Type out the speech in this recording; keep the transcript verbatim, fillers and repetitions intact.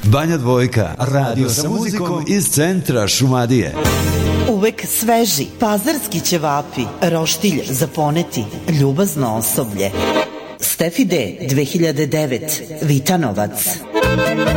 Banja Dvojka, radio sa muzikom iz centra Šumadije. Uvek sveži, pazarski ćevapi, roštilj za poneti, ljubazno osoblje. Stefi D. dve hiljade devet, Vitanovac.